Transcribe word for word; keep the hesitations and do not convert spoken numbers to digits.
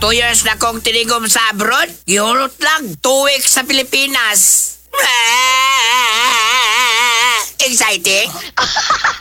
Two years na kong tinigom sa abroad. Gihurot lang. Two weeks sa Pilipinas. Exciting?